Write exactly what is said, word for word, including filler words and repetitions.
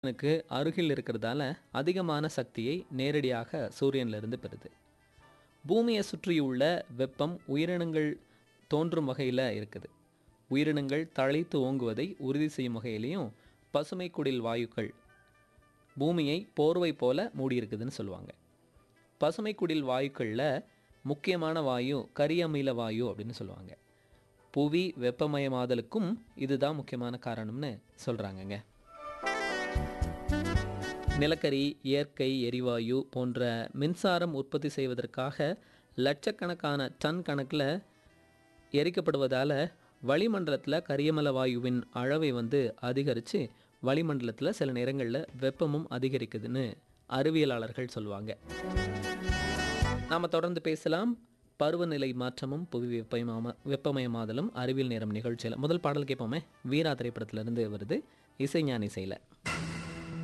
சூரியனுக்கு அருகில் இருக்கிறதால அதிகமான சக்தியை நேரடியாக சூரியனிலிருந்து பெறுது. பூமியை சுற்றியுள்ள வெப்பம் உயிரினங்கள் தோன்றும் வகையில் இருக்குது. உயிரினங்கள் தழைத்து ஓங்குவதை உறுதி செய்யும் வகையிலையும் பசுமை குடில் வாயுக்கள் பூமியை போர்வை போல மூடியிருக்குதுன்னு சொல்லுவாங்க. பசுமை குடில் வாயுக்களில் முக்கியமான வாயு கரியமில வாயு அப்படின்னு சொல்லுவாங்க. புவி வெப்பமயமாதலுக்கும் இதுதான் முக்கியமான காரணம்னு சொல்கிறாங்கங்க. நிலக்கரி, இயற்கை எரிவாயு போன்ற மின்சாரம் உற்பத்தி செய்வதற்காக லட்சக்கணக்கான டன் கணக்கில் எரிக்கப்படுவதால் வளிமண்டலத்தில் கரியமல வாயுவின் அளவை வந்து அதிகரித்து வளிமண்டலத்தில் சில நேரங்களில் வெப்பமும் அதிகரிக்குதுன்னு அறிவியலாளர்கள் சொல்லுவாங்க. நாம் தொடர்ந்து பேசலாம். பருவநிலை மாற்றமும் புவி வெப்பமயமா வெப்பமயமாதலும் அறிவியல் நேரம் நிகழ்ச்சியில் முதல் பாடல் கேட்போமே. வீரா திரைப்படத்திலிருந்து வருது, இசைஞானி இசையில்.